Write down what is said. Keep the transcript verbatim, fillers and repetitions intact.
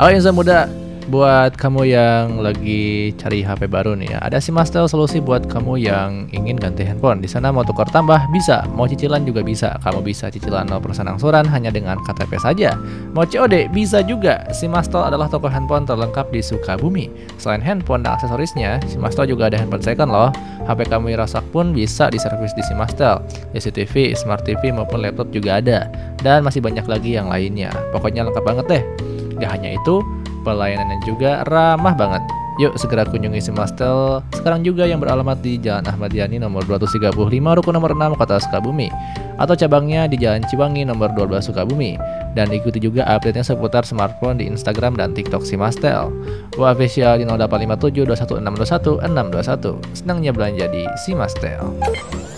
Oh Insan Muda, buat kamu yang lagi cari H P baru nih ya, ada Simastel solusi buat kamu yang ingin ganti handphone. Di sana mau tukar tambah bisa, mau cicilan juga bisa. Kamu bisa cicilan nol persen angsuran hanya dengan K T P saja. Mau C O D bisa juga. Simastel adalah toko handphone terlengkap di Sukabumi. Selain handphone dan aksesorisnya, Simastel juga ada handphone second loh. H P kamu yang rusak pun bisa diservis di Simastel. C C T V, Smart T V maupun laptop juga ada. Dan masih banyak lagi yang lainnya. Pokoknya lengkap banget deh. Gak hanya itu, pelayanannya juga ramah banget. Yuk segera kunjungi Simastel sekarang juga yang beralamat di Jalan Ahmad Yani nomor dua ratus tiga puluh lima Rukun nomor enam Kota Sukabumi, atau cabangnya di Jalan Ciwangi nomor dua belas Sukabumi. Dan ikuti juga update-nya seputar smartphone di Instagram dan TikTok Simastel. Wa official di nol delapan lima tujuh dua satu enam dua satu enam dua satu. Senangnya belanja di Simastel.